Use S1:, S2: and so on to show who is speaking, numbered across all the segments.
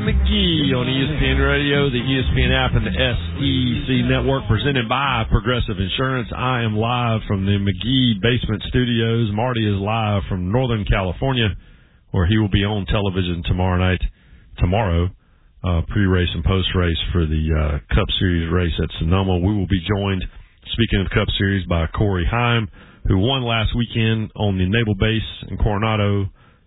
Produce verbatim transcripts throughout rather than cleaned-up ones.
S1: McGee on E S P N Radio, the E S P N app, and the S E C Network, presented by Progressive Insurance. I am live from the McGee Basement Studios. Marty is live from Northern California, where he will be on television tomorrow night, tomorrow, uh, pre-race and post-race for the uh, Cup Series race at Sonoma. We will be joined, speaking of Cup Series, by Corey Heim, who won last weekend on the Naval Base in Coronado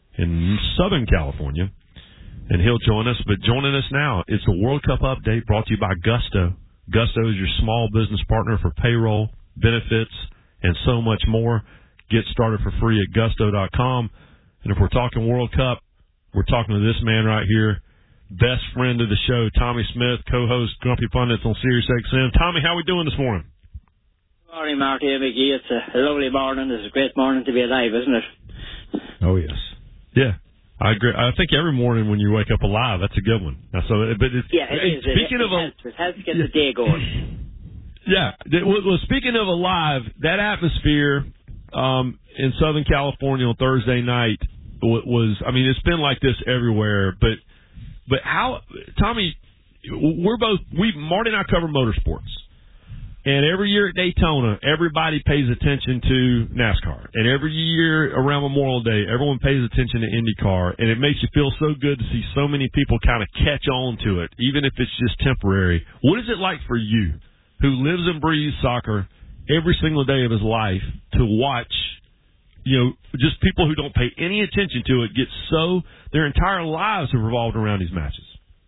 S1: in Southern California. And he'll join us. But joining us now, it's a World Cup update brought to you by Gusto. Gusto is your small business partner for payroll, benefits, and so much more. Get started for free at gusto dot com. And if we're talking World Cup, we're talking to this man right here, best friend of the show, Tommy Smith, co-host Grumpy Pundits on Sirius X M. Tommy, how are we doing this morning?
S2: Good morning, Marty McGee. It's a lovely morning. It's a great morning to be alive, isn't it?
S1: Oh, yes. Yeah. I agree. I think every morning when you wake up alive, that's a good one. So, but it's,
S2: yeah, it is.
S1: Speaking
S2: it,
S1: of
S2: it, helps. it helps get the day going.
S1: Yeah. Well, speaking of alive, that atmosphere um, in Southern California on Thursday night was. I mean, it's been like this everywhere. But but how, Tommy? We're both. We Marty and I cover motorsports. And every year at Daytona, everybody pays attention to NASCAR. And every year around Memorial Day, everyone pays attention to IndyCar. And it makes you feel so good to see so many people kind of catch on to it, even if it's just temporary. What is it like for you, who lives and breathes soccer every single day of his life, to watch, you know, just people who don't pay any attention to it get so, their entire lives have revolved around these matches?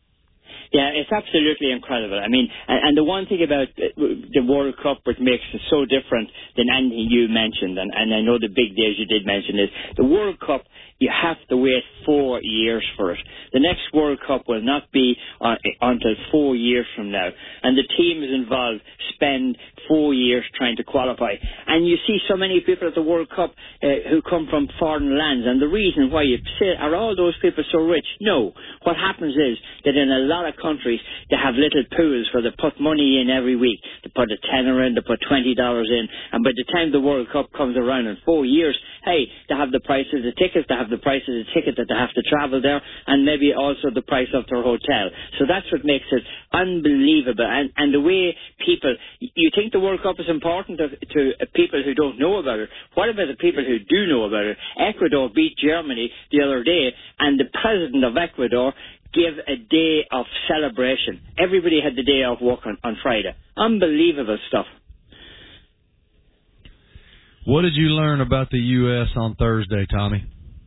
S2: Yeah, it's absolutely incredible. I mean, and, and the one thing about the World Cup which makes it so different than anything you mentioned, and, and I know the big days you did mention, is the World Cup, you have to wait four years for it. The next World Cup will not be uh, until four years from now. And the teams involved spend four years trying to qualify. And you see so many people at the World Cup uh, who come from foreign lands. And the reason why you say, are all those people so rich? No. What happens is that in a lot of countries, they have little pools where they put money in every week. They put a tenner in, they put twenty dollars in. And by the time the World Cup comes around in four years, hey, they have the price of the tickets, they have the price of the ticket that they have to travel there, and maybe also the price of their hotel. So that's what makes it unbelievable. And, and the way people, you think the World Cup is important to, to people who don't know about it. What about the people who do know about it? Ecuador beat Germany the other day, and the president of Ecuador gave a day of celebration. Everybody had the day off work on, on Friday. Unbelievable stuff.
S3: What did you learn about the U S on Thursday, Tommy?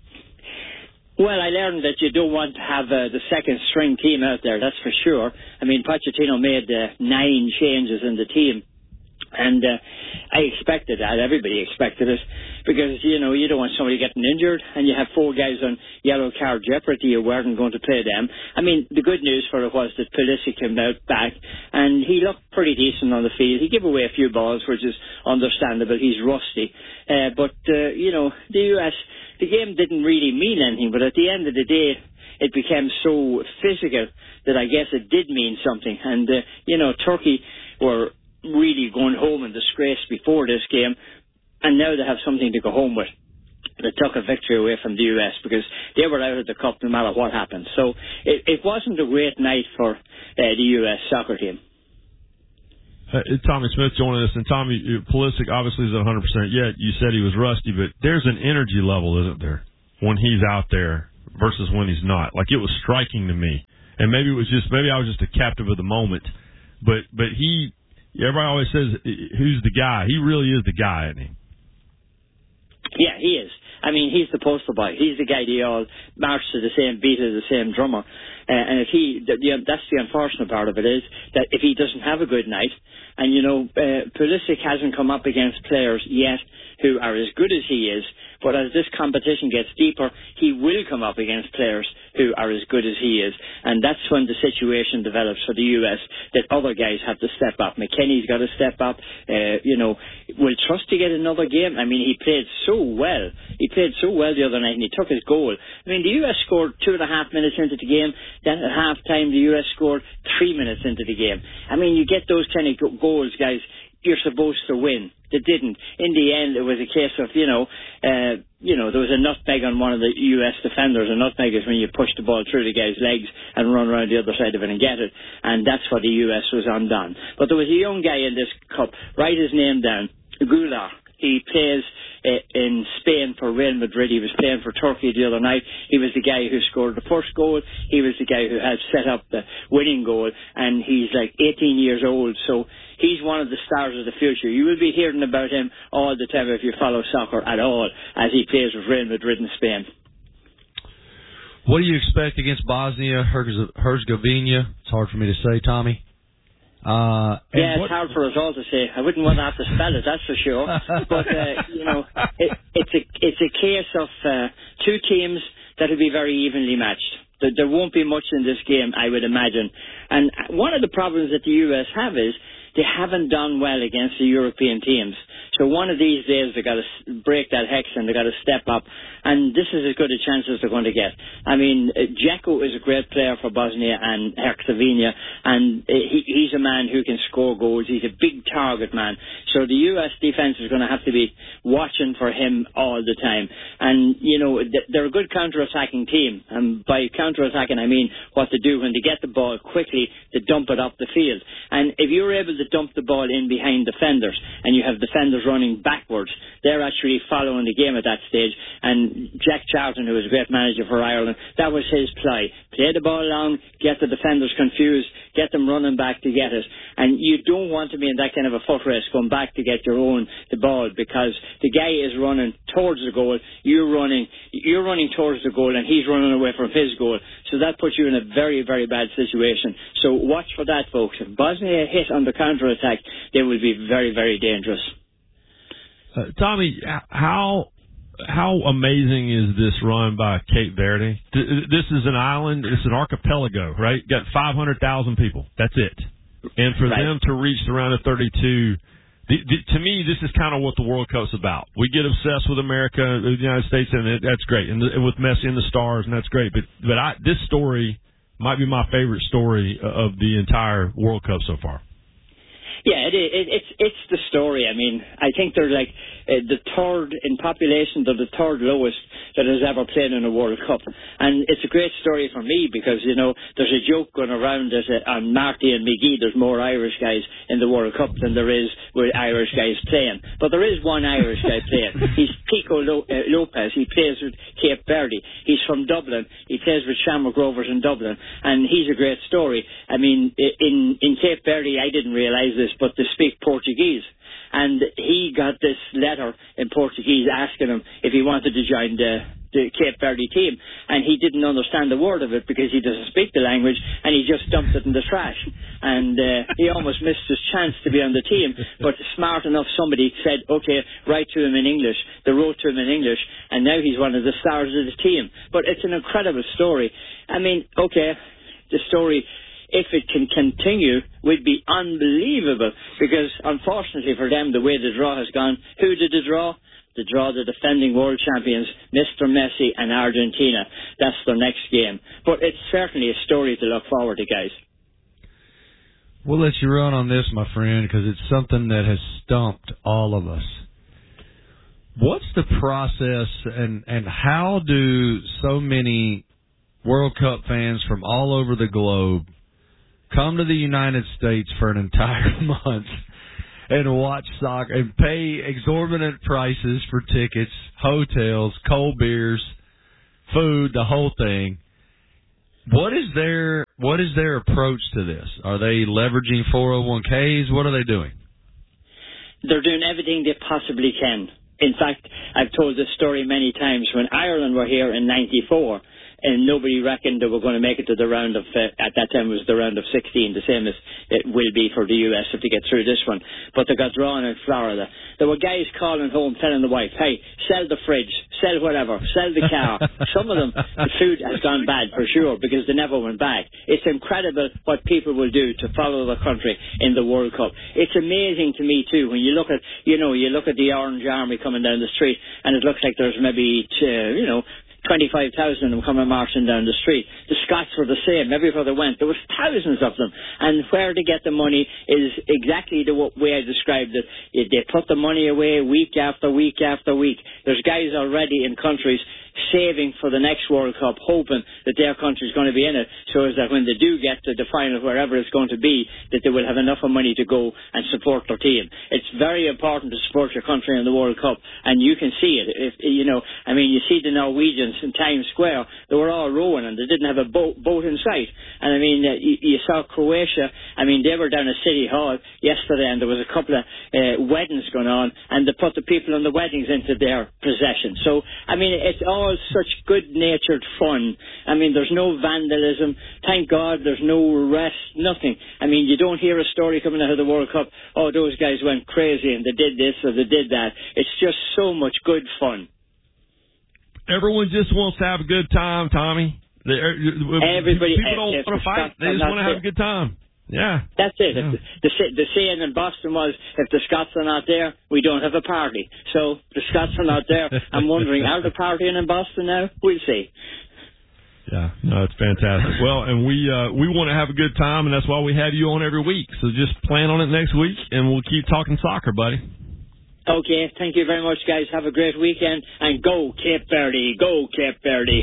S2: Well, I learned that you don't want to have uh, the second string team out there, that's for sure. I mean, Pochettino made uh, nine changes in the team. And uh, I expected that. Everybody expected it. Because, you know, you don't want somebody getting injured, and you have four guys on yellow card jeopardy who weren't going to play them. I mean, the good news for it was that Pulisic came out back, and he looked pretty decent on the field. He gave away a few balls, which is understandable. He's rusty. Uh, but, uh, you know, the U S, the game didn't really mean anything, but at the end of the day, it became so physical that I guess it did mean something. And, uh, you know, Turkey were really going home in disgrace before this game, and now they have something to go home with. They took a victory away from the U S because they were out of the cup no matter what happened. So it, it wasn't a great night for uh, the U S soccer team.
S1: Uh, Tommy Smith joining us, and Tommy, Pulisic obviously is at one hundred percent yet. You said he was rusty, but there's an energy level, isn't there, when he's out there versus when he's not? Like, it was striking to me, and maybe it was just maybe I was just a captive of the moment, but but he. Everybody always says, who's the guy? He really is the guy, isn't he?
S2: Yeah, he is. I mean, he's the poster boy. He's the guy they all march to the same beat as the same drummer. Uh, and if he, the, the, that's the unfortunate part of it, is that if he doesn't have a good night, and, you know, uh, Pulisic hasn't come up against players yet who are as good as he is, but as this competition gets deeper, he will come up against players who are as good as he is. And that's when the situation develops for the U S, that other guys have to step up. McKennie's got to step up. Uh, you know, will Trusty get another game? I mean, he played so well. He played so well the other night, and he took his goal. I mean, the U S scored two and a half minutes into the game. Then at half-time, the U S scored three minutes into the game. I mean, you get those kind of goals, guys, you're supposed to win. they didn't. In the end, it was a case of, you know, uh, you know, there was a nutmeg on one of the U S defenders. A nutmeg is when you push the ball through the guy's legs and run around the other side of it and get it. And that's what the U S was undone. But there was a young guy in this cup, write his name down, Goulart. He plays uh, in Spain for Real Madrid. He was playing for Turkey the other night. He was the guy who scored the first goal. He was the guy who helped set up the winning goal. And he's like eighteen years old. So he's one of the stars of the future. You will be hearing about him all the time if you follow soccer at all, as he plays with Real Madrid in Spain.
S3: What do you expect against Bosnia Herzegovina? It's hard for me to say, Tommy. Uh,
S2: yeah, it's
S3: what,
S2: hard for us all to say. I wouldn't want to have to spell it, that's for sure. But, uh, you know, it, it's a it's a case of uh, two teams that will be very evenly matched. There, there won't be much in this game, I would imagine. And one of the problems that the U S have is they haven't done well against the European teams. So one of these days they've got to break that hex and they've got to step up. And this is as good a chance as they're going to get. I mean, uh, Dzeko is a great player for Bosnia and Herzegovina, and uh, he, he's a man who can score goals. He's a big target man. So the U S defence is going to have to be watching for him all the time. And, you know, they're a good counter-attacking team. And by counter-attacking, I mean what they do when they get the ball quickly, they dump it up the field. And if you're able to dump the ball in behind defenders, and you have defenders running backwards, they're actually following the game at that stage. And Jack Charlton, who was a great manager for Ireland, that was his ply. Play the ball long, get the defenders confused, get them running back to get it. And you don't want to be in that kind of a foot race going back to get your own the ball, because the guy is running towards the goal, you're running you're running towards the goal, and he's running away from his goal. So that puts you in a very, very bad situation. So watch for that, folks. If Bosnia hit on the counter-attack, they will be very, very dangerous.
S1: Uh, Tommy, how how amazing is this run by Cape Verde? This is an island, it's an archipelago, right? Got five hundred thousand people. That's it. And for right. them to reach the round of thirty-two, the, the, to me, this is kind of what the World Cup's about. We get obsessed with America, the United States, and it, that's great, and, the, and with Messi and the stars, and that's great. But but I, this story might be my favorite story of the entire World Cup so far.
S2: Yeah, it, it, it's it's the story. I mean, I think they're like uh, the third in population. They're the third lowest that has ever played in a World Cup, and it's a great story for me because, you know, there's a joke going around that uh, on Marty and McGee, there's more Irish guys in the World Cup than there is with Irish guys playing. But there is one Irish guy playing. He's Pico Lo- uh, Lopez. He plays with Cape Verde. He's from Dublin. He plays with Shamrock Rovers in Dublin, and he's a great story. I mean, in in Cape Verde, I didn't realise this, but they speak Portuguese. And he got this letter in Portuguese asking him if he wanted to join the, the Cape Verde team. And he didn't understand a word of it because he doesn't speak the language, and he just dumped it in the trash. And uh, he almost missed his chance to be on the team. But smart enough, somebody said, okay, write to him in English. They wrote to him in English, and now he's one of the stars of the team. But it's an incredible story. I mean, okay, the story, if it can continue, would be unbelievable, because unfortunately for them, the way the draw has gone, who did the draw? The draw, the defending world champions, Mister Messi and Argentina. That's their next game. But it's certainly a story to look forward to, guys.
S3: We'll let you run on this, my friend, because it's something that has stumped all of us. What's the process, and, and how do so many World Cup fans from all over the globe come to the United States for an entire month and watch soccer and pay exorbitant prices for tickets, hotels, cold beers, food, the whole thing? What is their what is their approach to this? Are they leveraging four oh one k's? What are they doing?
S2: They're doing everything they possibly can. In fact, I've told this story many times. When Ireland were here in ninety-four, and nobody reckoned they were going to make it to the round of, uh, at that time it was the round of sixteen, the same as it will be for the U S if they get through this one. But they got drawn in Florida. There were guys calling home, telling the wife, hey, sell the fridge, sell whatever, sell the car. Some of them, the food has gone bad for sure because they never went back. It's incredible what people will do to follow the country in the World Cup. It's amazing to me too when you look at, you know, you look at the Orange Army coming down the street and it looks like there's maybe, uh, you know, twenty-five thousand of them coming marching down the street. The Scots were the same. Everywhere they went, there was thousands of them. And where they get the money is exactly the way I described it. They put the money away week after week after week. There's guys already in countries saving for the next World Cup, hoping that their country's going to be in it, so as that when they do get to the final, wherever it's going to be, that they will have enough of money to go and support their team. It's very important to support your country in the World Cup, and you can see it. If you know, I mean, you see the Norwegians in Times Square; they were all rowing, and they didn't have a boat boat in sight. And I mean, uh, you, you saw Croatia. I mean, they were down at City Hall yesterday, and there was a couple of uh, weddings going on, and they put the people in the weddings into their possession. So, I mean, it's all such good-natured fun. I mean, there's no vandalism. Thank God there's no arrest, nothing. I mean, you don't hear a story coming out of the World Cup, oh, those guys went crazy and they did this or they did that. It's just so much good fun.
S1: Everyone just wants to have a good time, Tommy.
S2: Everybody,
S1: people don't want to fight. They just want to have a good time. Yeah.
S2: That's it.
S1: Yeah.
S2: The, the saying in Boston was, if the Scots are not there, we don't have a party. So the Scots are not there. I'm wondering, are they partying in Boston now? We'll see.
S1: Yeah, no, it's fantastic. Well, and we uh, we want to have a good time, and that's why we have you on every week. So just plan on it next week, and we'll keep talking soccer, buddy.
S2: Okay, thank you very much, guys. Have a great weekend, and go Cape Verde, go Cape Verde.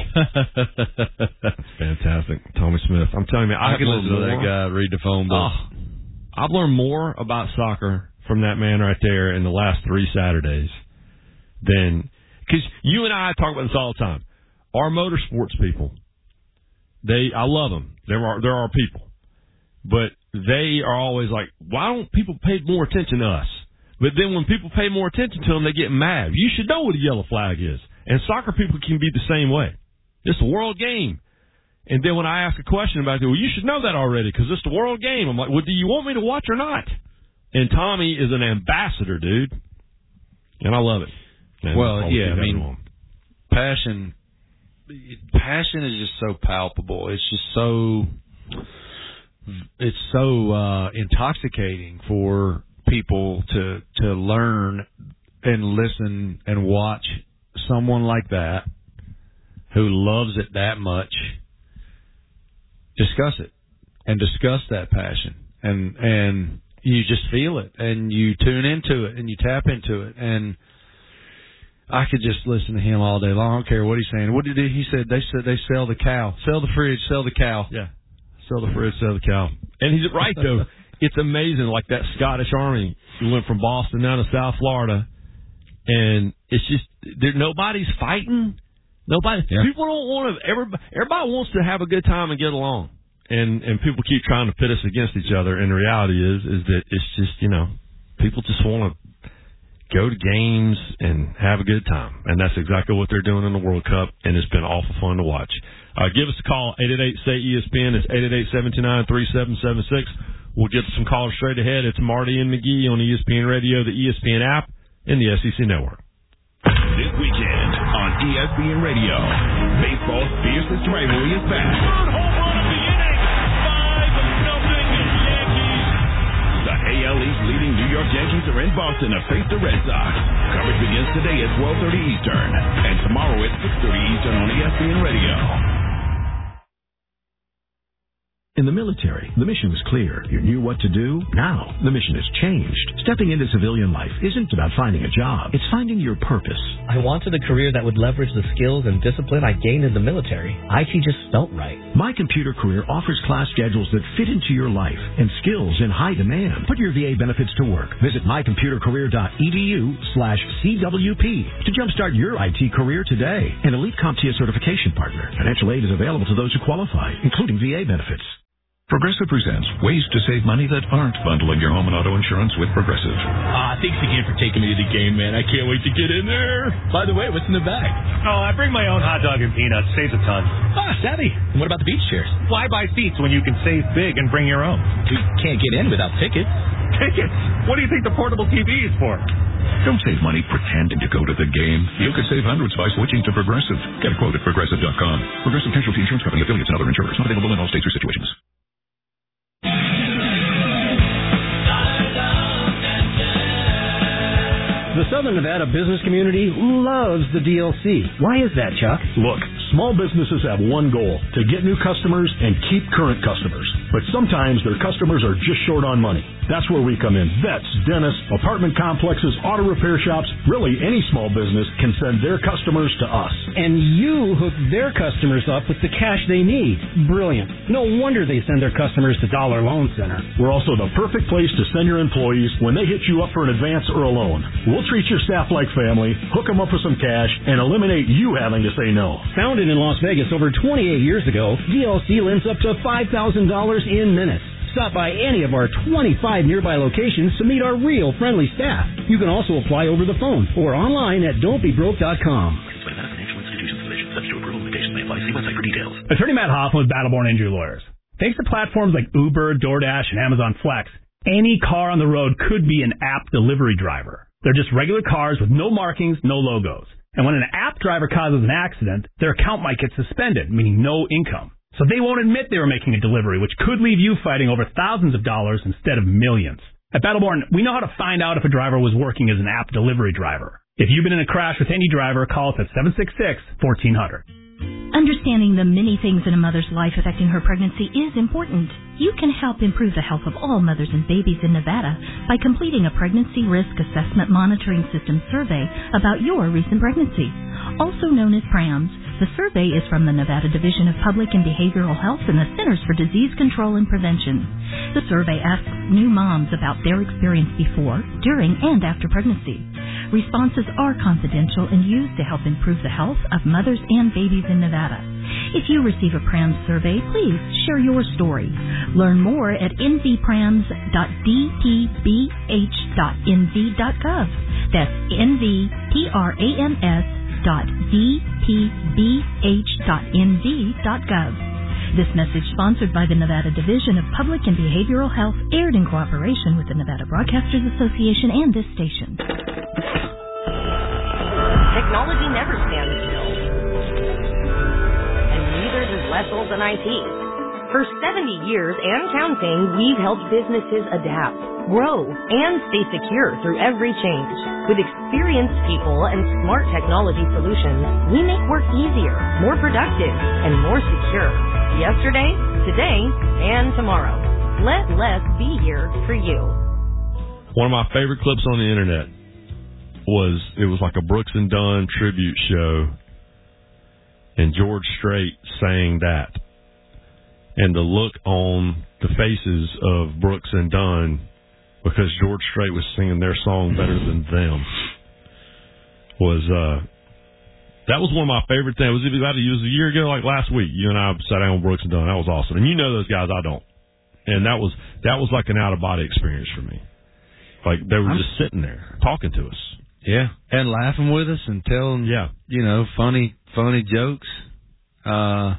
S1: Fantastic, Tommy Smith. I'm telling you, I,
S3: I can listen to that guy read the phone book.
S1: Oh, I've learned more about soccer from that man right there in the last three Saturdays than, because you and I talk about this all the time. Our motorsports people, they, I love them. They're our, they're our people, but they are always like, why don't people pay more attention to us? But then when people pay more attention to them, they get mad. You should know what a yellow flag is. And soccer people can be the same way. It's a world game. And then when I ask a question about it, well, you should know that already because it's the world game. I'm like, well, do you want me to watch or not? And Tommy is an ambassador, dude. And I love it. And
S3: well, yeah, I mean, passion, passion is just so palpable. It's just so, it's so uh, intoxicating for people to to learn and listen and watch someone like that who loves it that much discuss it and discuss that passion, and and you just feel it and you tune into it and you tap into it. And I could just listen to him all day long. I don't care what he's saying. What did he, he said? They said they sell the cow, sell the fridge, sell the cow.
S1: Yeah, sell the fridge, sell the cow. And he's right though. It's amazing, like that Scottish Army who went from Boston down to South Florida, and it's just there. Nobody's fighting. Nobody. Yeah. People don't want to. Everybody, everybody wants to have a good time and get along, and and people keep trying to pit us against each other. And the reality is, is that it's just you know, people just want to go to games and have a good time, and that's exactly what they're doing in the World Cup. And it's been awful fun to watch. Uh, give us a call, eight eight eight, S A Y, E S P N. It's eight eight eight, seven two nine, three seven seven six. We'll get some callers straight ahead. It's Marty and McGee on E S P N Radio, the E S P N app, and the S E C Network.
S4: This weekend on E S P N Radio, baseball's fiercest rivalry is back.
S5: Third home run of the inning, five nothing Yankees.
S4: The A L East leading New York Yankees are in Boston to face the Red Sox. Coverage begins today at twelve thirty Eastern, and tomorrow at six thirty Eastern on E S P N Radio.
S6: In the military, the mission was clear. You knew what to do. Now, the mission has changed. Stepping into civilian life isn't about finding a job. It's finding your purpose.
S7: I wanted a career that would leverage the skills and discipline I gained in the military. I T just felt right.
S6: My Computer Career offers class schedules that fit into your life and skills in high demand. Put your V A benefits to work. Visit mycomputercareer.edu slash CWP to jumpstart your I T career today. An elite CompTIA certification partner. Financial aid is available to those who qualify, including V A benefits.
S4: Progressive presents ways to save money that aren't bundling your home and auto insurance with Progressive.
S8: Ah, thanks again for taking me to the game, man. I can't wait to get in there. By the way, what's in the bag?
S9: Oh, I bring my own hot dog and peanuts. Saves a ton.
S8: Ah, savvy. And what about the beach chairs?
S9: Why buy seats when you can save big and bring your own?
S8: We can't get in without tickets.
S9: Tickets? What do you think the portable T V is for?
S4: Don't save money pretending to go to the game. You could save hundreds by switching to Progressive. Get a quote at Progressive dot com. Progressive Casualty Insurance Company, affiliates, and other insurers. Not available in all states or situations.
S10: The Southern Nevada business community loves the D L C. Why is that, Chuck?
S11: Look,
S6: Small businesses have one goal, to get new customers and keep current customers. But sometimes their customers are just short on money. That's where we come in. Vets, dentists, apartment complexes, auto repair shops, really any small business can send their customers to us.
S10: And you hook their customers up with the cash they need. Brilliant. No wonder they send their customers to Dollar Loan Center.
S6: We're also the perfect place to send your employees when they hit you up for an advance or a loan. We'll treat your staff like family, hook them up with some cash, and eliminate you having to say no.
S10: Founded in Las Vegas over twenty-eight years ago, D L C lends up to five thousand dollars in minutes. Stop by any of our twenty-five nearby locations to meet our real friendly staff. You can also apply over the phone or online at don't be broke dot com.
S9: Attorney Matt Hoffman with Battleborn Injury Lawyers. Thanks to platforms like Uber, DoorDash, and Amazon Flex, any car on the road could be an app delivery driver. They're just regular cars with no markings, no logos. And when an app driver causes an accident, their account might get suspended, meaning no income. So they won't admit they were making a delivery, which could leave you fighting over thousands of dollars instead of millions. At Battleborn, we know how to find out if a driver was working as an app delivery driver. If you've been in a crash with any driver, call us at seven six six, one four zero zero.
S11: Understanding the many things in a mother's life affecting her pregnancy is important. You can help improve the health of all mothers and babies in Nevada by completing a Pregnancy Risk Assessment Monitoring System survey about your recent pregnancy, also known as PRAMS. The survey is from the Nevada Division of Public and Behavioral Health and the Centers for Disease Control and Prevention. The survey asks new moms about their experience before, during, and after pregnancy. Responses are confidential and used to help improve the health of mothers and babies in Nevada. If you receive a PRAMS survey, please share your story. Learn more at n v prams dot d t b h dot n v dot gov. That's N V P R A M S dot D P B H dot N V dot gov. This message sponsored by the Nevada Division of Public and Behavioral Health, aired in cooperation with the Nevada Broadcasters Association and this station.
S12: Technology never stands still. And neither does less old than I T. For seventy years and counting, we've helped businesses adapt, grow, and stay secure through every change. With experienced people and smart technology solutions, we make work easier, more productive, and more secure. Yesterday, today, and tomorrow. Let Les be here for you.
S1: One of my favorite clips on the internet was, it was like a Brooks and Dunn tribute show, and George Strait sang that. And the look on the faces of Brooks and Dunn, because George Strait was singing their song better than them, was uh, that was one of my favorite things. It was about it was a year ago, like last week. You and I sat down with Brooks and Dunn. That was awesome. And you know those guys, I don't. And that was that was like an out of body experience for me. Like they were just sitting there talking to us.
S3: Yeah, and laughing with us and telling, yeah, you know, funny funny jokes. Uh.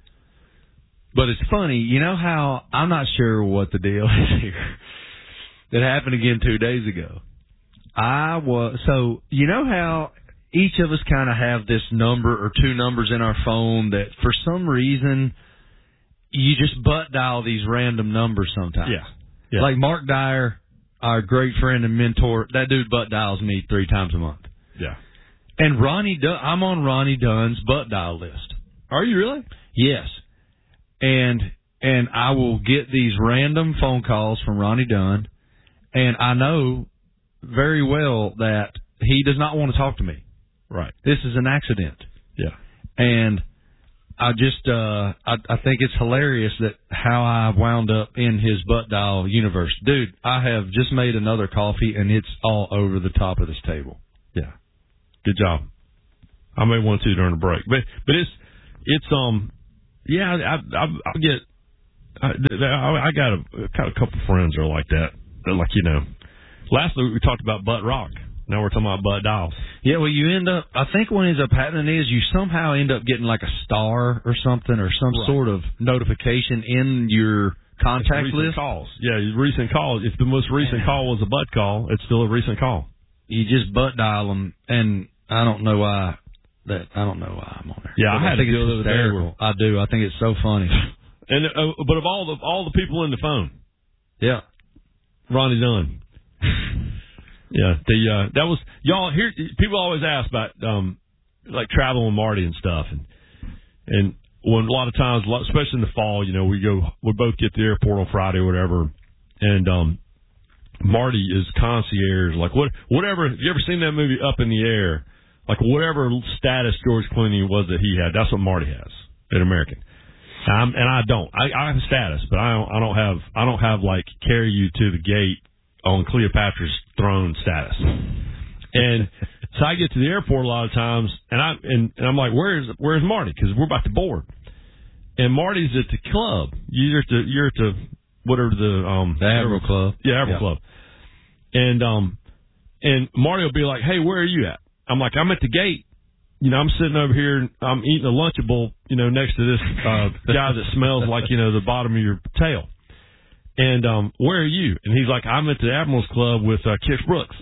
S3: But it's funny, you know how, I'm not sure what the deal is here. It happened again two days ago. I was, so, you know how each of us kind of have this number or two numbers in our phone that for some reason you just butt dial these random numbers sometimes.
S1: Yeah. yeah.
S3: Like Mark Dyer, our great friend and mentor, that dude butt dials me three times a month.
S1: Yeah.
S3: And Ronnie Dunn, I'm on Ronnie Dunn's butt dial list.
S1: Are you really?
S3: Yes. And and I will get these random phone calls from Ronnie Dunn, and I know very well that he does not want to talk to me.
S1: Right.
S3: This is an accident.
S1: Yeah.
S3: And I just uh I, I think it's hilarious that how I wound up in his butt dial universe. Dude, I have just made another coffee, and it's all over the top of this table.
S1: Yeah. Good job. I made one too during the break, but but it's it's um. Yeah, I, I, I get. I, I got a, got a couple friends that are like that. They're like, you know, last week we talked about butt rock. Now we're talking about butt dials.
S3: Yeah, well, you end up. I think what ends up happening is you somehow end up getting like a star or something or some right. sort of notification in your contact
S1: recent
S3: list.
S1: Calls. Yeah, recent calls. If the most recent call was a butt call, it's still a recent call.
S3: You just butt dial them, and I don't know why. That I don't know why I'm on there.
S1: Yeah,
S3: but
S1: I had
S3: I think
S1: to deal
S3: it's
S1: with it.
S3: I do. I think it's so funny.
S1: And uh, but of all the all the people in the phone,
S3: yeah,
S1: Ronnie Dunn. yeah, the uh, that was y'all. Here, people always ask about um like travel with Marty and stuff, and And when a lot of times, especially in the fall, you know, we go, we both get to the airport on Friday or whatever, and um, Marty is concierge, like what, whatever. Have you ever seen that movie Up in the Air? Like whatever status George Clooney was that he had, that's what Marty has at American. I'm, and I don't. I, I have status, but I don't. I don't have. I don't have like carry you to the gate on Cleopatra's throne status. And so I get to the airport a lot of times, and I and, and I'm like, where's where's Marty? Because we're about to board, and Marty's at the club. You're at the you're at the whatever the um
S3: the Averill Club.
S1: Yeah, Averill
S3: yeah.
S1: Club. And um and Marty will be like, hey, where are you at? I'm like, I'm at the gate. You know, I'm sitting over here, I'm eating a Lunchable, you know, next to this uh, guy that smells like, you know, the bottom of your tail. And um, where are you? And he's like, I'm at the Admirals Club with uh, Kish Brooks.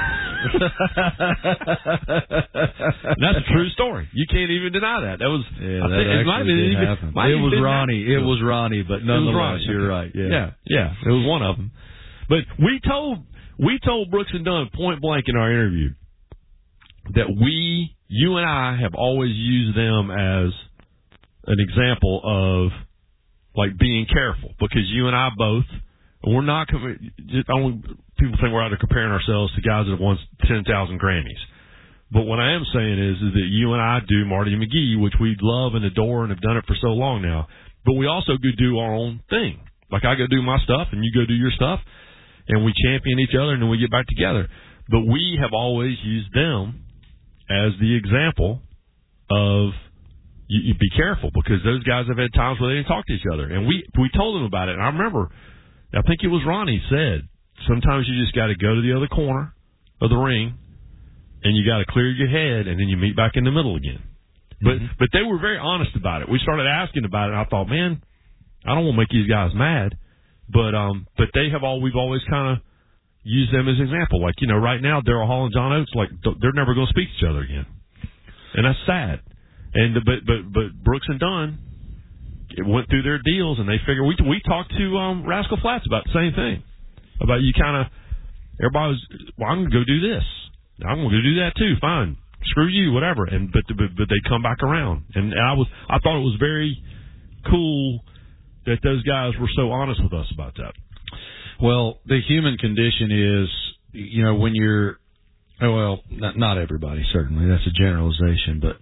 S1: That's a true story. You can't even deny that. That was,
S3: yeah,
S1: I
S3: that
S1: think, it might
S3: actually did
S1: even,
S3: happen.
S1: might
S3: It was
S1: even
S3: Ronnie.
S1: happen.
S3: It was Ronnie, but nonetheless,
S1: Ronnie.
S3: you're right. Yeah.
S1: yeah, yeah, it was one of them. But we told we told Brooks and Dunn point blank in our interview that we, you and I, have always used them as an example of like being careful, because you and I both, we're not, just only people think we're out there comparing ourselves to guys that have won ten thousand Grammys. But what I am saying is, is that you and I do Marty and McGee, which we love and adore and have done it for so long now. But we also go do our own thing. Like I go do my stuff and you go do your stuff, and we champion each other, and then we get back together. But we have always used them as the example of you, you be careful, because those guys have had times where they didn't talk to each other, and we we told them about it. And I remember, I think it was Ronnie said, sometimes you just got to go to the other corner of the ring, and you got to clear your head, and then you meet back in the middle again. But mm-hmm. but they were very honest about it. We started asking about it, and I thought, man, I don't want to make these guys mad, but um but they have all we've always kind of use them as an example. Like, you know, right now, Daryl Hall and John Oates, like, they're never going to speak to each other again. And that's sad. And, but, but, but Brooks and Dunn went through their deals, and they figured, we, we talked to, um, Rascal Flatts about the same thing. About you kind of, everybody was, well, I'm going to go do this. I'm going to go do that too. Fine. Screw you, whatever. And, but, but, but they come back around. And, and I was, I thought it was very cool that those guys were so honest with us about that.
S3: Well, the human condition is, you know, when you're, well, not, not everybody, certainly. That's a generalization. But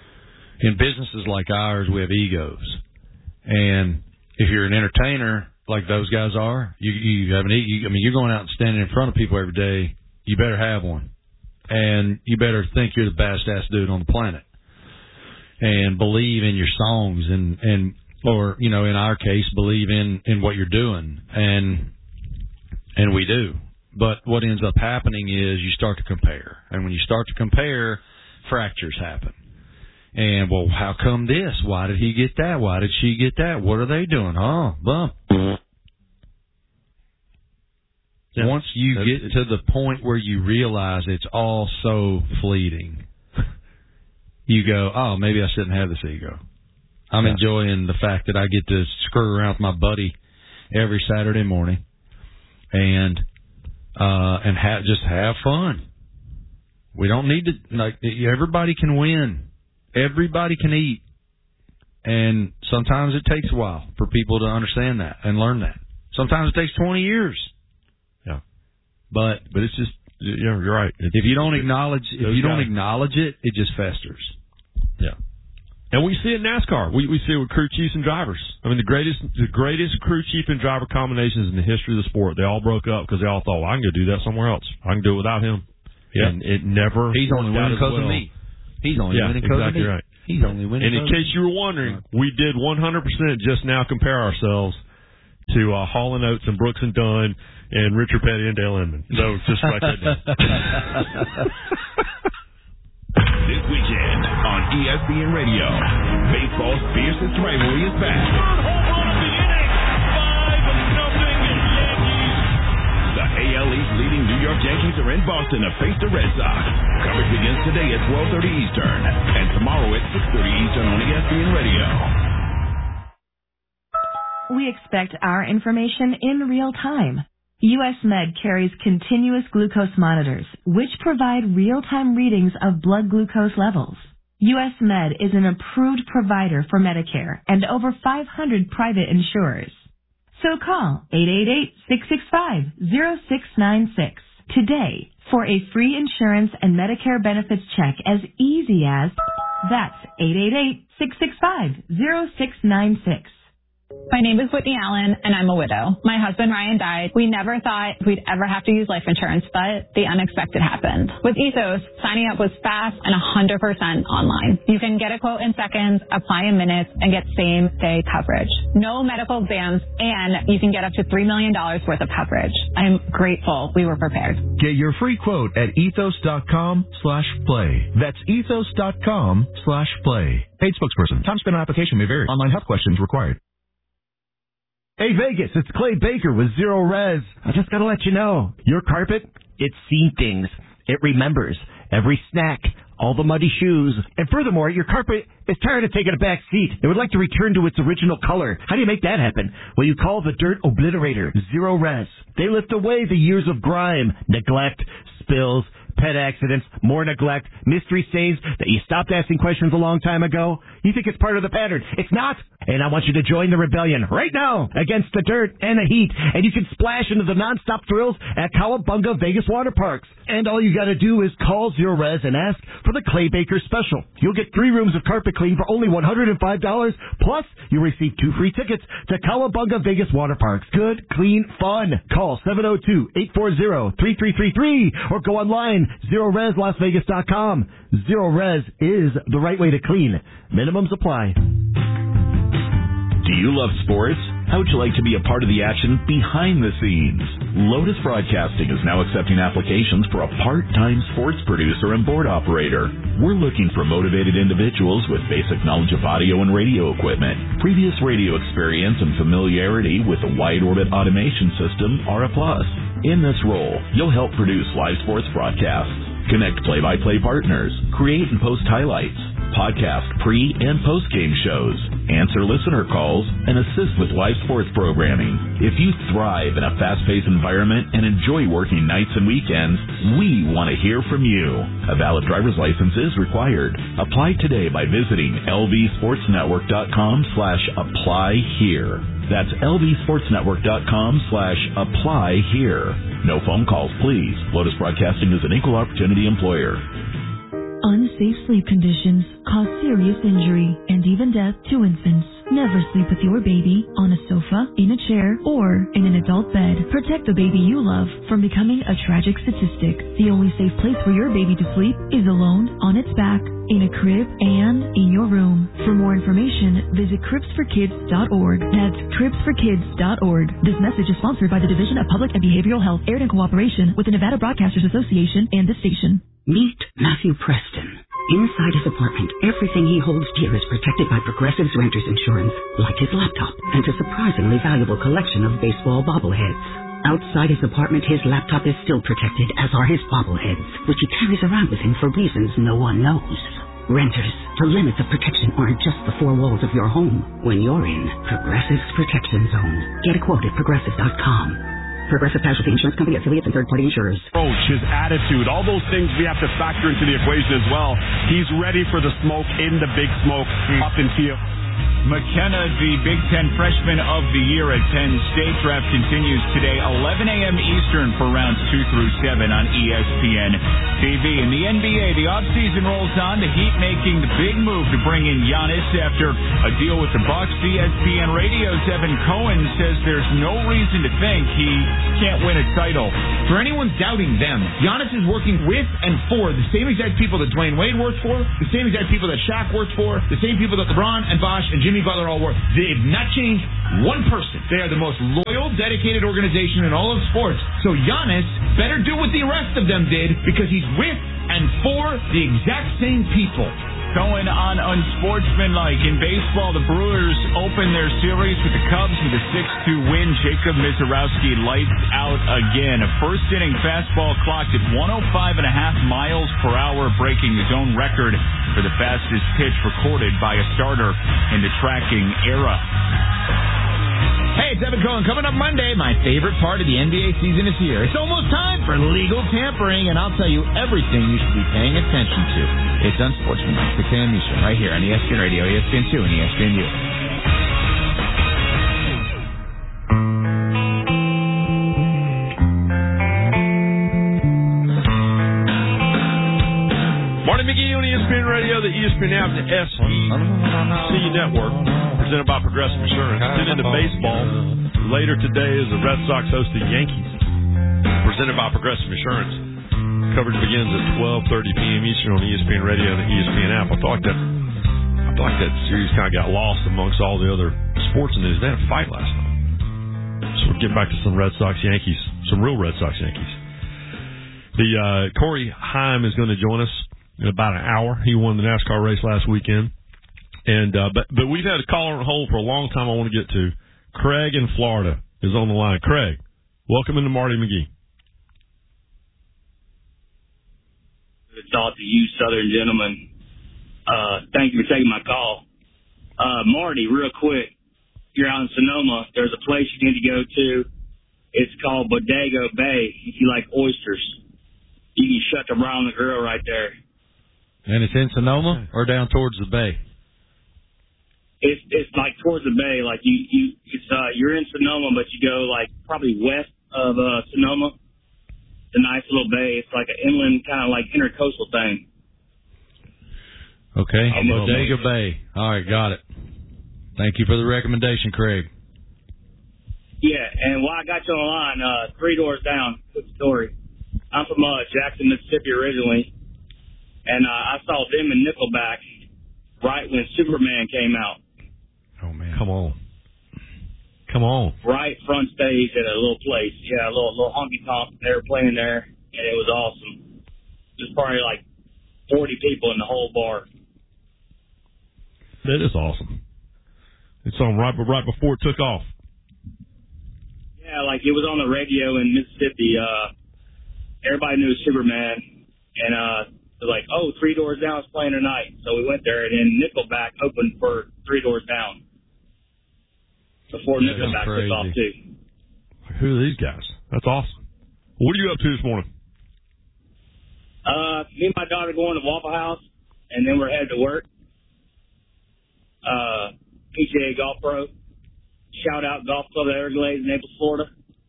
S3: in businesses like ours, we have egos. And if you're an entertainer like those guys are, you, you have an ego. I mean, you're going out and standing in front of people every day. You better have one. And you better think you're the best-ass dude on the planet. And believe in your songs and, and or, you know, in our case, believe in, in what you're doing. And... And we do. But what ends up happening is you start to compare. And when you start to compare, fractures happen. And, well, how come this? Why did he get that? Why did she get that? What are they doing? Oh, bump. Yeah. Once you That's, get to the point where you realize it's all so fleeting, you go, oh, maybe I shouldn't have this ego. I'm yeah. enjoying the fact that I get to screw around with my buddy every Saturday morning. And uh, and ha- just have fun. We don't need to, like, everybody can win. Everybody can eat. And sometimes it takes a while for people to understand that and learn that. Sometimes it takes twenty years.
S1: Yeah.
S3: But
S1: but it's just, yeah, you're right. It's,
S3: if you don't acknowledge if you don't guys. acknowledge it, it just festers.
S1: Yeah. And we see it in NASCAR. We we see it with crew chiefs and drivers. I mean, the greatest the greatest crew chief and driver combinations in the history of the sport. They all broke up because they all thought, well, I can go do that somewhere else. I can do it without him. Yeah. And it never.
S3: He's only winning because well. of me. He's only
S1: yeah,
S3: winning because
S1: exactly
S3: of me.
S1: Right.
S3: He's only winning.
S1: And in case you were wondering, we did one hundred percent just now compare ourselves to uh, Hall and Oates and Brooks and Dunn and Richard Petty and Dale Inman. So just write that down.
S4: This weekend on E S P N Radio, baseball's fiercest rivalry is back.
S5: Third home run of the inning, five nothing Yankees.
S4: The A L East leading New York Yankees are in Boston to face the Red Sox. Coverage begins today at twelve thirty Eastern and tomorrow at six thirty Eastern on E S P N Radio.
S13: We expect our information in real time. U S Med carries continuous glucose monitors, which provide real-time readings of blood glucose levels. U S Med is an approved provider for Medicare and over five hundred private insurers. So call eight eight eight, six six five, zero six nine six today for a free insurance and Medicare benefits check as easy as that's eight eight eight, six six five, zero six nine six.
S14: My name is Whitney Allen, and I'm a widow. My husband, Ryan, died. We never thought we'd ever have to use life insurance, but the unexpected happened. With Ethos, signing up was fast and one hundred percent online. You can get a quote in seconds, apply in minutes, and get same-day coverage. No medical exams, and you can get up to three million dollars worth of coverage. I'm grateful we were prepared.
S15: Get your free quote at ethos.com slash play. That's ethos.com slash play. Paid spokesperson. Time spent on application may vary. Online health questions required.
S16: Hey Vegas, it's Clay Baker with Zero Res. I just gotta let you know, your carpet, it's seen things. It remembers every snack, all the muddy shoes, and furthermore, your carpet is tired of taking a back seat. It would like to return to its original color. How do you make that happen? Well, you call the Dirt Obliterator, Zero Res. They lift away the years of grime, neglect, spills, pet accidents, more neglect, mystery stains that you stopped asking questions a long time ago. You think it's part of the pattern. It's not. And I want you to join the rebellion right now against the dirt and the heat. And you can splash into the nonstop thrills at Cowabunga Vegas Water Parks. And all you got to do is call Zero Res and ask for the Clay Baker special. You'll get three rooms of carpet clean for only one hundred five dollars. Plus, you'll receive two free tickets to Cowabunga Vegas Water Parks. Good, clean, fun. Call seven oh two, eight four zero, three three three three or go online, zero res las vegas dot com. Zero Res is the right way to clean. Minimums apply.
S4: Do you love sports? How would you like to be a part of the action behind the scenes? Lotus Broadcasting is now accepting applications for a part-time sports producer and board operator. We're looking for motivated individuals with basic knowledge of audio and radio equipment. Previous radio experience and familiarity with the wide orbit automation system are a plus. In this role, you'll help produce live sports broadcasts, connect play-by-play partners, create and post highlights, podcast pre- and post-game shows, answer listener calls, and assist with live sports programming. If you thrive in a fast-paced environment and enjoy working nights and weekends, we want to hear from you. A valid driver's license is required. Apply today by visiting lvsportsnetwork.com slash apply here. That's lvsportsnetwork.com slash apply here. No phone calls, please. Lotus Broadcasting is an equal opportunity employer.
S17: Unsafe sleep conditions cause serious injury and even death to infants. Never sleep with your baby on a sofa, in a chair, or in an adult bed. Protect the baby you love from becoming a tragic statistic. The only safe place for your baby to sleep is alone, on its back, in a crib, and in your room. For more information, visit cribs for kids dot org. That's cribs for kids dot org. This message is sponsored by the Division of Public and Behavioral Health, aired in cooperation with the Nevada Broadcasters Association and this station.
S18: Meet Matthew Preston. Inside his apartment, everything he holds dear is protected by Progressive's Renters Insurance, like his laptop and a surprisingly valuable collection of baseball bobbleheads. Outside his apartment, his laptop is still protected, as are his bobbleheads, which he carries around with him for reasons no one knows. Renters, the limits of protection aren't just the four walls of your home. When you're in Progressive's Protection Zone, get a quote at progressive dot com. Progressive Casualty Insurance Company, affiliates, and third-party insurers.
S19: Approach, his attitude, all those things we have to factor into the equation as well. He's ready for the smoke in the big smoke up in field.
S20: McKenna, the Big Ten Freshman of the Year at Penn State. Draft continues today, eleven a.m. Eastern for rounds two through seven on E S P N T V. In the N B A, the offseason rolls on. The Heat making the big move to bring in Giannis after a deal with the Bucks. E S P N Radio's Evan Cohen says there's no reason to think he can't win a title.
S21: For anyone doubting them, Giannis is working with and for the same exact people that Dwayne Wade works for, the same exact people that Shaq works for, the same people that LeBron and Bosh and Jimmy Butler all work. They've not changed one person. They are the most loyal, dedicated organization in all of sports. So Giannis better do what the rest of them did, because he's with and for the exact same people.
S20: Going on unsportsmanlike. In baseball, the Brewers open their series with the Cubs with a six two win. Jacob Mizorowski lights out again. A first-inning fastball clocked at one oh five point five miles per hour, breaking his own record for the fastest pitch recorded by a starter in the tracking era.
S21: Hey, it's Evan Cohen. Coming up Monday, my favorite part of the N B A season is here. It's almost time for legal tampering, and I'll tell you everything you should be paying attention to. It's Unsportsmanlike, six a.m. Eastern, right here on E S P N Radio, E S P N two, and E S P N U.
S1: Marty McGee on E S P N Radio, the E S P N app, the S E C Network, presented by Progressive Insurance. Then into baseball, later today is the Red Sox host the Yankees, presented by Progressive Insurance. Coverage begins at twelve thirty p.m. Eastern on E S P N Radio and the E S P N app. I thought that I thought that series kind of got lost amongst all the other sports news. They had a fight last night. So we'll get back to some Red Sox Yankees, some real Red Sox Yankees. The uh, Corey Heim is going to join us in about an hour. He won the NASCAR race last weekend. And uh, but but we've had a caller on hold for a long time I want to get to. Craig in Florida is on the line. Craig, welcome into Marty McGee.
S2: Good talk to you, Southern gentlemen. Uh, thank you for taking my call. Uh, Marty, real quick, you're out in Sonoma. There's a place you need to go to. It's called Bodega Bay if you like oysters. You can shut the brown the grill right there.
S3: And it's in Sonoma or down towards the bay?
S2: It's it's like towards the bay, like you you it's uh you're in Sonoma, but you go like probably west of uh Sonoma. It's a nice little bay. It's like an inland kind of like intercoastal thing.
S3: Okay,
S2: And
S3: Bodega Bay. All right, got it. Thank you for the recommendation, Craig.
S2: Yeah, and while I got you on the line, uh, three doors down. Quick story. I'm from uh, Jackson, Mississippi originally, and uh, I saw them in Nickelback right when Superman came out.
S3: Oh, man.
S1: Come on. Come on.
S2: Right front stage at a little place. Yeah, a little little honky tonk. They were playing there, and it was awesome. There's probably like forty people in the whole bar.
S1: That is awesome. It's on right, right before it took off.
S2: Yeah, like it was on the radio in Mississippi. Uh, everybody knew Superman, and uh, they're like, "Oh, Three Doors Down is playing tonight." So we went there, and then Nickelback opened for Three Doors Down before
S1: That is
S2: Nickelback took
S1: crazy.
S2: off too.
S1: Who are these guys? That's awesome. What are you up to this morning?
S2: Uh, me and my daughter going to Waffle House, and then we're headed to work. Uh, P G A Golf Pro. Shout out Golf Club of Everglades, Naples, Florida.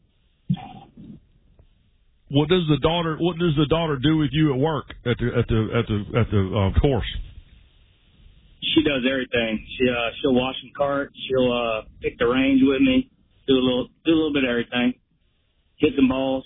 S1: What does the daughter? What does the daughter do with you at work at the at the at the at the uh, course?
S2: She does everything. She uh, she'll wash some carts. She'll uh, pick the range with me. Do a little do a little bit of everything. Hit some balls.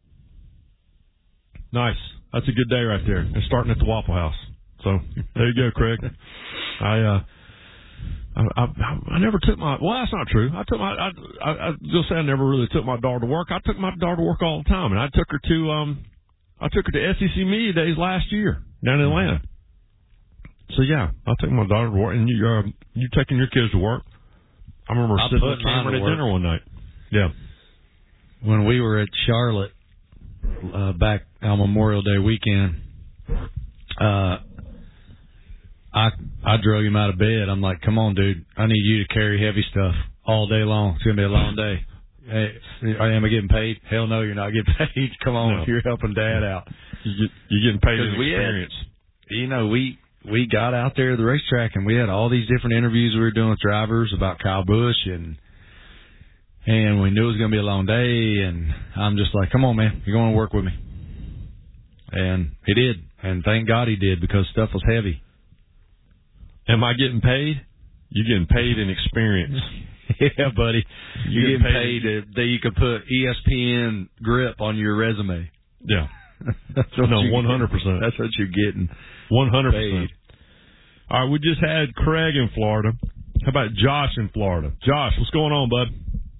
S1: Nice. That's a good day right there. And starting at the Waffle House. So there you go, Craig. I uh, I, I I never took my. Well, that's not true. I took my. I I, I just say I never really took my daughter to work. I took my daughter to work all the time, and I took her to um, I took her to S E C Media Days last year down in Atlanta. So yeah, I took my daughter to work, and you uh, you taking your kids to work. I remember
S3: I
S1: sitting
S3: put
S1: with Cameron
S3: mine
S1: at
S3: to work.
S1: dinner one night. Yeah.
S3: When we were at Charlotte uh, back on Memorial Day weekend, uh, I I drug him out of bed. I'm like, "Come on, dude! I need you to carry heavy stuff all day long. It's gonna be a long day." Hey, am I getting paid? Hell no, you're not getting paid. Come on,
S1: No.
S3: you're helping Dad out.
S1: You get, you're getting paid in
S3: 'Cause we had-
S1: experience.
S3: You know, we we got out there at the racetrack and we had all these different interviews we were doing with drivers about Kyle Busch, and and we knew it was going to be a long day, and I'm just like, come on, man, you're going to work with me. And he did, and thank God he did, because stuff was heavy.
S1: Am I getting paid? You're getting paid in experience.
S3: Yeah, buddy. You're
S1: You're
S3: getting
S1: getting
S3: paid that you could put E S P N grip on your resume.
S1: Yeah.
S3: That's what
S1: No,
S3: you're
S1: one hundred percent.
S3: getting. That's what you're getting.
S1: one hundred percent.
S3: Paid.
S1: All right, we just had Craig in Florida. How about Josh in Florida? Josh, what's going on, bud?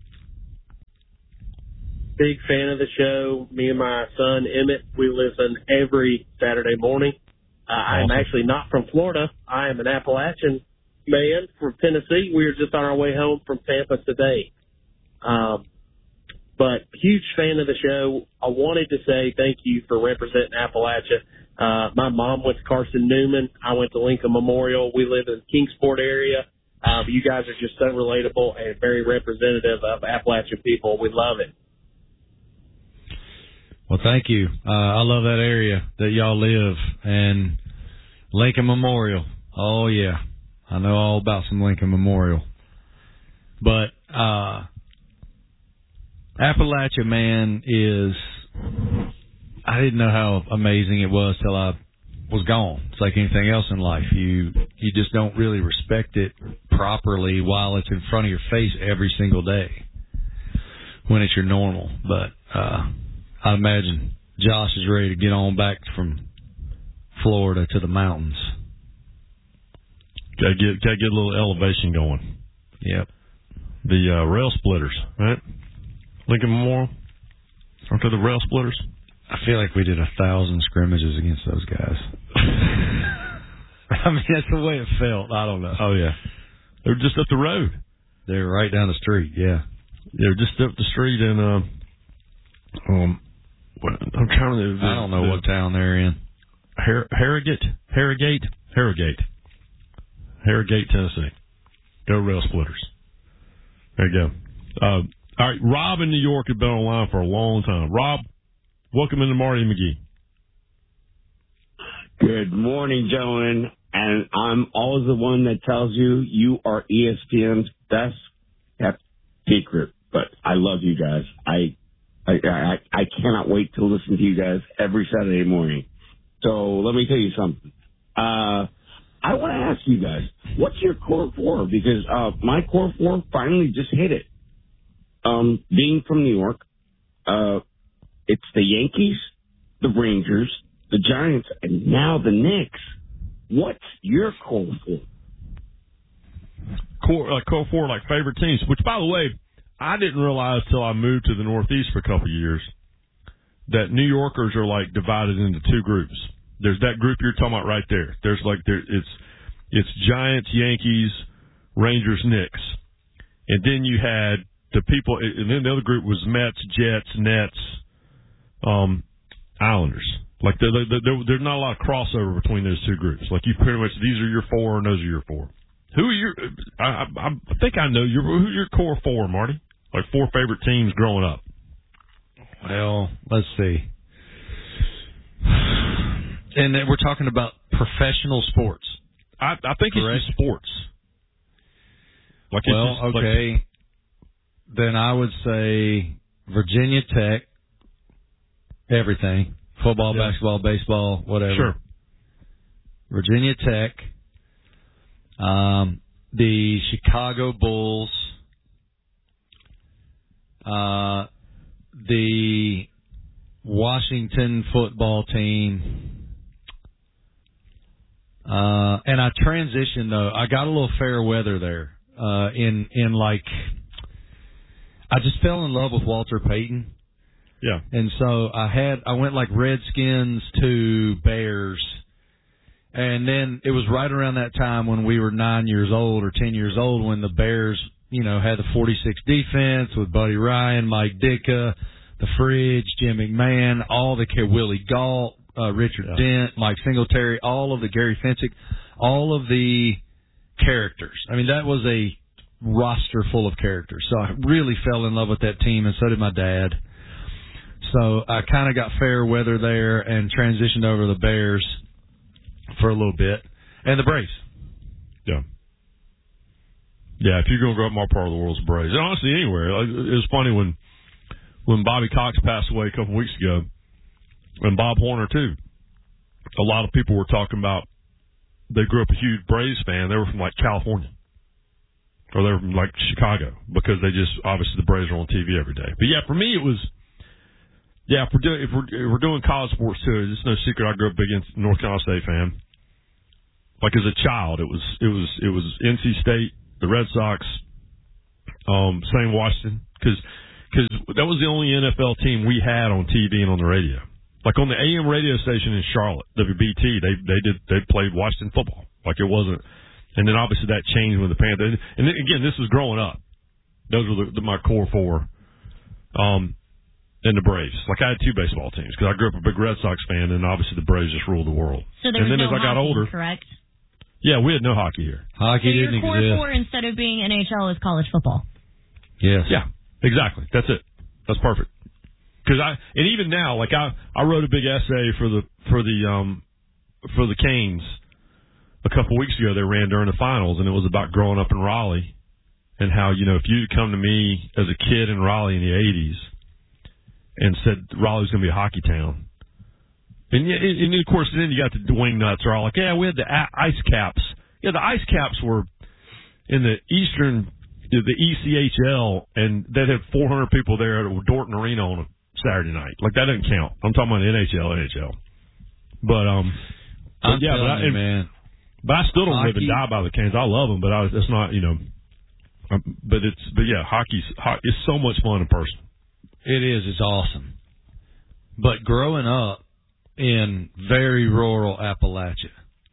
S22: Big fan of the show. Me and my son Emmett, we listen every Saturday morning. Uh, I'm
S1: Awesome.
S22: actually not from Florida. I am an Appalachian man from Tennessee. We were just on our way home from Tampa today. Um, but huge fan of the show. I wanted to say thank you for representing Appalachia. Uh, my mom went to Carson Newman. I went to Lincoln Memorial. We live in the Kingsport area. Um, you guys are just so relatable and very representative of Appalachian people. We love it.
S3: Well, thank you. Uh, I love that area that y'all live, and Lincoln Memorial. Oh, yeah. I know all about some Lincoln Memorial. But uh, Appalachia, man, is... I didn't know how amazing it was till I was gone. It's like anything else in life. You you just don't really respect it properly while it's in front of your face every single day when it's your normal. But uh, I imagine Josh is ready to get on back from Florida to the mountains.
S1: Got to get got to get a little elevation going.
S3: Yep.
S1: The uh, rail splitters, right? Lincoln Memorial. Aren't they the rail splitters?
S3: I feel like we did a thousand scrimmages against those guys. I mean, that's the way it felt. I don't know.
S1: Oh, yeah. They were just up the road.
S3: They were right down the street, yeah.
S1: They were just up the street in, uh, um, I'm trying to...
S3: I don't know what town they're in.
S1: Har- Harrogate? Harrogate? Harrogate. Harrogate, Tennessee. Go Rail Splitters. There you go. Uh, all right, Rob in New York had been online for a long time. Rob, welcome into Marty McGee.
S7: Good morning, gentlemen. And I'm always the one that tells you you are E S P N's best kept secret. But I love you guys. I, I I I cannot wait to listen to you guys every Saturday morning. So let me tell you something. Uh, I want to ask you guys, what's your core four? Because uh, my core four finally just hit it. Um, being from New York, uh, it's the Yankees, the Rangers, the Giants, and now the Knicks. What's your core four?
S1: Core, uh, core four, like favorite teams, which, by the way, I didn't realize till I moved to the Northeast for a couple of years that New Yorkers are, like, divided into two groups. There's that group you're talking about right there. There's, like, there, it's it's Giants, Yankees, Rangers, Knicks. And then you had the people, and then the other group was Mets, Jets, Nets, um, Islanders. Like, there, there, there, there's not a lot of crossover between those two groups. Like, you pretty much, these are your four and those are your four. Who are your, I, I, I think I know, your, who's your core four, Marty? Like, four favorite teams growing up.
S3: Well, let's see. And we're talking about professional sports.
S1: I, I think
S3: Correct?
S1: It's just sports. Like
S3: well,
S1: it's just,
S3: okay.
S1: Like,
S3: then I would say Virginia Tech, everything. Football, yeah. basketball, baseball, whatever.
S1: Sure.
S3: Virginia Tech, um, the Chicago Bulls, uh, the Washington football team, uh, and I transitioned though. I got a little fair weather there, uh, in, in like, I just fell in love with Walter Payton.
S1: Yeah.
S3: And so I had, I went like Redskins to Bears. And then it was right around that time when we were nine years old or ten years old when the Bears, you know, had the forty-six defense with Buddy Ryan, Mike Ditka, the Fridge, Jim McMahon, all the Willie Gault, uh, Richard yeah. Dent, Mike Singletary, all of the Gary Fensick, all of the characters. I mean, that was a roster full of characters. So I really fell in love with that team, and so did my dad. So I kind of got fair weather there and transitioned over to the Bears for a little bit. And the Braves.
S1: Yeah. Yeah, if you're going to grow up in my part of the world, it's Braves. And honestly, anywhere. It was funny when when Bobby Cox passed away a couple of weeks ago, and Bob Horner, too. A lot of people were talking about they grew up a huge Braves fan. They were from, like, California. Or they were from, like, Chicago. Because they just, obviously, the Braves are on T V every day. But, yeah, for me, it was... Yeah, if we're doing if we're, if we're doing college sports too, it's no secret I grew up big North Carolina State fan. Like as a child, it was it was it was N C State, the Red Sox, um, same Washington, because because that was the only N F L team we had on T V and on the radio. Like on the A M radio station in Charlotte, W B T, they they did they played Washington football. Like it wasn't, and then obviously that changed when the Panthers. And then, again, this was growing up. Those were the, the, my core four. Um. And the Braves. Like, I had two baseball teams because I grew up a big Red Sox fan, and obviously the Braves just ruled the world.
S11: So there
S1: and
S11: was
S1: then
S11: no
S1: as I got
S11: hockey,
S1: older,
S11: correct?
S1: Yeah, we had no hockey here.
S3: Hockey
S6: so
S3: didn't
S6: your core
S3: exist.
S6: four, instead of being N H L, is college football.
S3: Yes.
S1: Yeah, exactly. That's it. That's perfect. Because I and even now, like I, I wrote a big essay for the for the um for the Canes a couple weeks ago. They ran during the finals, and it was about growing up in Raleigh and how, you know, if you'd come to me as a kid in Raleigh in the eighties and said Raleigh was going to be a hockey town, and, and of course then you got the wing nuts are all like, yeah, we had the ice caps. Yeah, the ice caps were in the Eastern, the E C H L, and they had four hundred people there at Dorton Arena on a Saturday night. Like, that doesn't count. I'm talking about N H L, N H L. But, um, but
S3: I'm
S1: yeah,
S3: telling
S1: but I,
S3: you,
S1: and,
S3: man.
S1: But I still don't
S3: Hockey.
S1: live and die by the Canes. I love them, but I, it's not, you know, um, but it's, but yeah, hockey's, ho- it's so much fun in person.
S3: It is. It's awesome. But growing up in very rural Appalachia,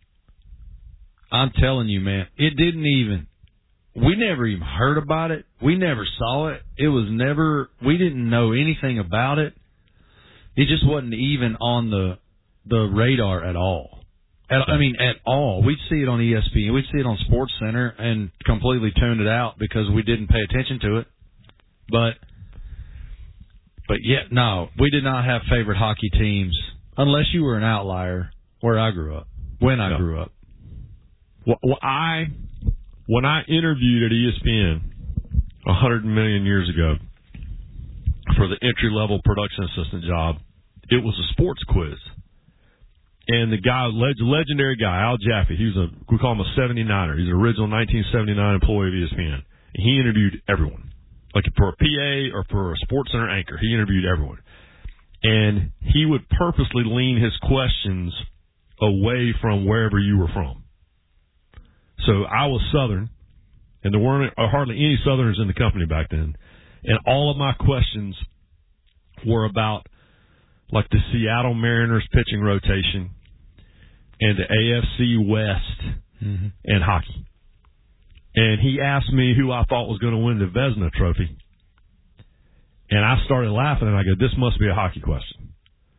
S3: I'm telling you, man, it didn't even, we never even heard about it. We never saw it. It was never, we didn't know anything about it. It just wasn't even on the the radar at all. At, I mean, at all. We'd see it on E S P N. We'd see it on Sports Center and completely tuned it out because we didn't pay attention to it. But, but yeah, no, we did not have favorite hockey teams unless you were an outlier where I grew up, when I
S1: No.
S3: grew up.
S1: Well, well, I, when I interviewed at E S P N a hundred million years ago for the entry-level production assistant job, it was a sports quiz. And the guy, leg- legendary guy, Al Jaffe, he was a, we call him a seventy-niner. He's an original nineteen seventy-nine employee of E S P N. And he interviewed everyone. Like for a P A or for a Sports Center anchor, he interviewed everyone. And he would purposely lean his questions away from wherever you were from. So I was Southern, and there weren't hardly any Southerners in the company back then. And all of my questions were about, like, the Seattle Mariners pitching rotation and the A F C West
S3: mm-hmm.
S1: and hockey. And he asked me who I thought was going to win the Vezina Trophy. And I started laughing, and I go, this must be a hockey question.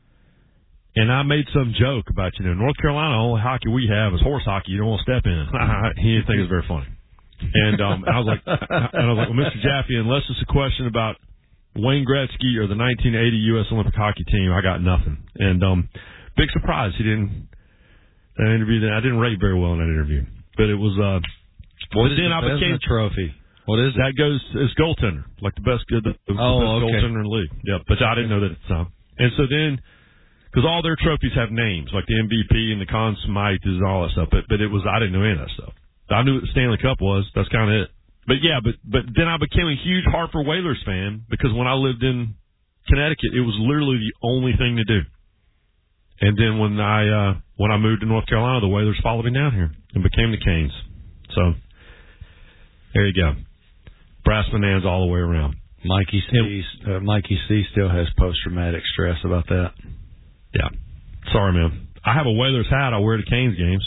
S1: And I made some joke about, you know, North Carolina, the only hockey we have is horse hockey. You don't want to step in. He didn't think it was very funny. And um, I was like, and I was like, well, Mister Jaffe, unless it's a question about Wayne Gretzky or the nineteen eighty U S Olympic hockey team, I got nothing. And um, big surprise, he didn't. That interview, I didn't rate very well in that interview, but it was. Uh,
S3: what is
S1: then
S3: the
S1: I became
S3: Vezina Trophy? What is it?
S1: That goes as goaltender, like the best good, the, the
S3: oh,
S1: best
S3: okay.
S1: goaltender in the league. Yeah, but I didn't know that at the time. And so then, because all their trophies have names, like the M V P and the Conn Smythe and all that stuff. But but it was I didn't know any of that stuff. I knew what the Stanley Cup was. That's kind of it. But yeah, but but then I became a huge Hartford Whalers fan because when I lived in Connecticut, it was literally the only thing to do. And then when I uh, when I moved to North Carolina, the Whalers followed me down here and became the Canes. So there you go, brass bananas all the way around.
S3: Mikey C. Uh, Mikey C. still has post traumatic stress about that.
S1: Yeah, sorry, man. I have a Whalers hat. I wear to Canes games.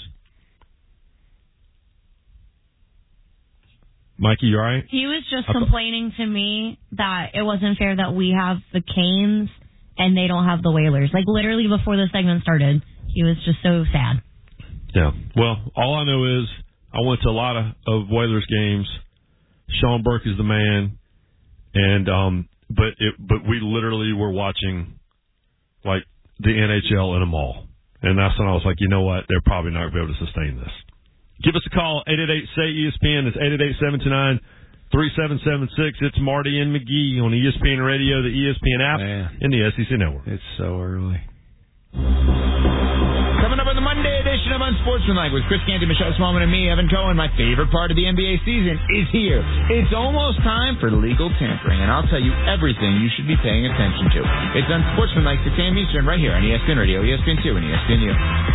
S1: Mikey, you all right?
S6: He was just
S1: I,
S6: complaining to me that it wasn't fair that we have the Canes and they don't have the Whalers. Like, literally before the segment started, he was just so sad.
S1: Yeah. Well, all I know is I went to a lot of, of Whalers games. Sean Burke is the man. And, um, but it, but we literally were watching, like, the N H L in a mall. And that's when I was like, you know what? They're probably not going to be able to sustain this. Give us a call, eight eight eight, S A Y, E S P N. It's eight eight eight, seven two nine, three seven seven six. It's Marty and McGee on E S P N Radio, the E S P N app,
S3: Man,
S1: and the S E C Network.
S3: It's so early.
S21: Coming up on the Monday edition of Unsportsmanlike with Chris Canty, Michelle Smallman, and me, Evan Cohen. My favorite part of the N B A season is here. It's almost time for legal tampering, and I'll tell you everything you should be paying attention to. It's Unsportsmanlike, six a.m. Eastern, right here on E S P N Radio, E S P N two, and E S P N U.